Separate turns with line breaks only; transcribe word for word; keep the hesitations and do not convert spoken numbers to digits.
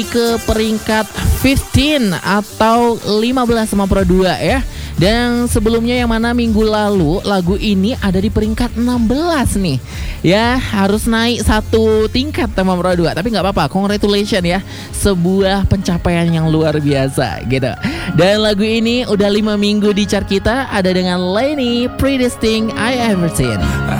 ke peringkat lima belas atau lima belas sama Pro dua ya. Dan sebelumnya yang mana minggu lalu lagu ini ada di peringkat enam belas nih. Ya harus naik satu tingkat sama Pro dua. Tapi gak apa-apa, congratulations ya. Sebuah pencapaian yang luar biasa gitu. Dan lagu ini udah lima minggu di chart kita. Ada dengan Lenny, Prettiest Thing I Ever Seen.